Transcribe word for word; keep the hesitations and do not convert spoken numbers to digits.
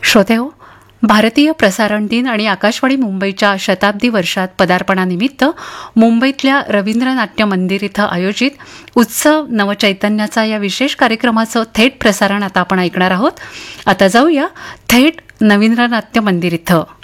श्रोते हो, भारतीय प्रसारण दिन आणि आकाशवाणी मुंबईच्या शताब्दी वर्षात पदार्पणानिमित्त मुंबईतल्या रवींद्र नाट्य मंदिर इथं आयोजित उत्सव नवचैतन्याचा या विशेष कार्यक्रमाचं थेट प्रसारण आता आपण ऐकणार आहोत. आता जाऊया थेट रवींद्र नाट्य मंदिर इथं.